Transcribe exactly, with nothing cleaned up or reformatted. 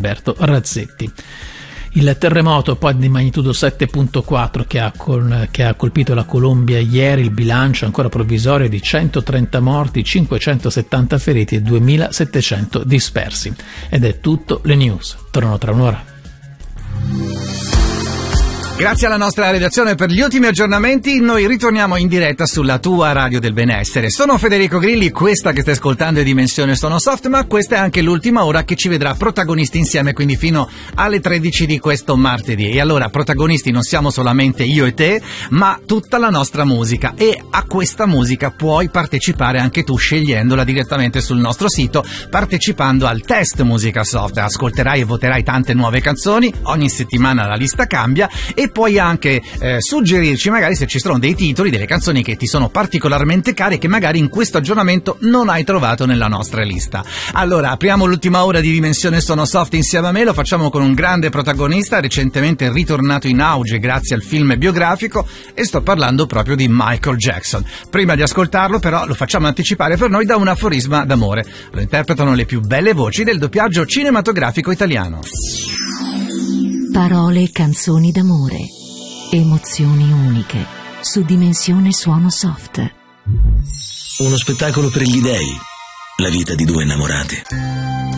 Alberto Razzetti. Il terremoto poi di magnitudo sette virgola quattro che ha, col, che ha colpito la Colombia ieri, il bilancio ancora provvisorio di centotrenta morti, cinquecentosettanta feriti e duemilasettecento dispersi. Ed è tutto, le news tornano tra un'ora. Grazie alla nostra redazione per gli ultimi aggiornamenti. Noi ritorniamo in diretta sulla tua radio del benessere. Sono Federico Grilli, questa che stai ascoltando è Dimensione Sono Soft, ma questa è anche l'ultima ora che ci vedrà protagonisti insieme, quindi fino alle tredici di questo martedì. E allora protagonisti non siamo solamente io e te, ma tutta la nostra musica, e a questa musica puoi partecipare anche tu scegliendola direttamente sul nostro sito, partecipando al test Musica Soft. Ascolterai e voterai tante nuove canzoni, ogni settimana la lista cambia, e e puoi anche eh, suggerirci magari se ci sono dei titoli, delle canzoni che ti sono particolarmente care che magari in questo aggiornamento non hai trovato nella nostra lista. Allora apriamo l'ultima ora di Dimensione Sono Soft insieme a me, lo facciamo con un grande protagonista recentemente ritornato in auge grazie al film biografico, e sto parlando proprio di Michael Jackson. Prima di ascoltarlo però lo facciamo anticipare per noi da un aforisma d'amore. Lo interpretano le più belle voci del doppiaggio cinematografico italiano. Parole e canzoni d'amore, emozioni uniche, su Dimensione Suono Soft. Uno spettacolo per gli dei, la vita di due innamorati.